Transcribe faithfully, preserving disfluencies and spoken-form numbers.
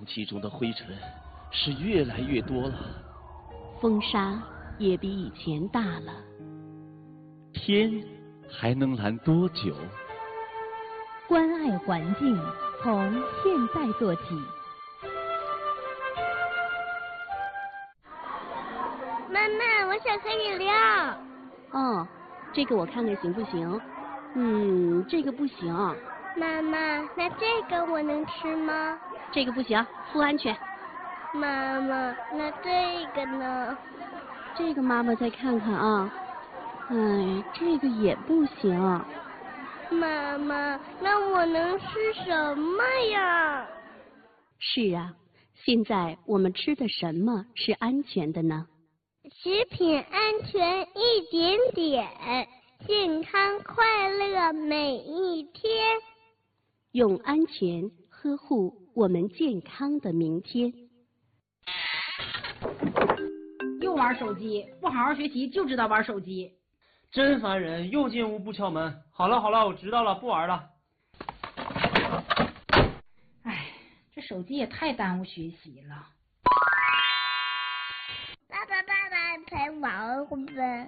气中的灰尘是越来越多了， 风沙也比以前大了。 天还能蓝多久？ 关爱环境，从现在做起。 妈妈，我想喝饮料。 哦，这个我看看行不行？嗯，这个不行。 妈妈，那这个我能吃吗？ 这个不行，不安全。 妈妈，那这个呢？ 这个妈妈再看看啊。哎，这个也不行。 妈妈，那我能吃什么呀？ 是啊，现在我们吃的什么是安全的呢？ 食品安全一点点，健康快乐每一天。 用安全呵护我们健康的明天。 又玩手机，不好好学习就知道玩手机， 真烦人！又进屋不敲门。好了好了，我知道了，不玩了。 哎，这手机也太耽误学习了。 爸爸爸爸陪玩会呗。